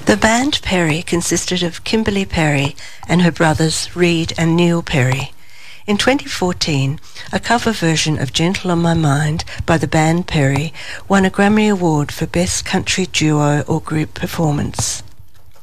The band Perry consisted of Kimberly Perry and her brothers Reed and Neil Perry. In 2014, a cover version of Gentle on My Mind by the band Perry won a Grammy Award for Best Country Duo or Group Performance.